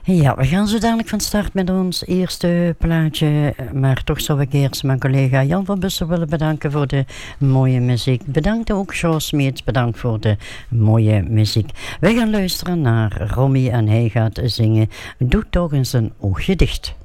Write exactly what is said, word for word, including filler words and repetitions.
Ja, we gaan zo dadelijk van start met ons eerste plaatje. Maar toch zou ik eerst mijn collega Jan van Bussen willen bedanken voor de mooie muziek. Bedankt ook Jos Smeets, bedankt voor de mooie muziek. We gaan luisteren naar Romy en hij gaat zingen Doe toch eens een oogje dicht.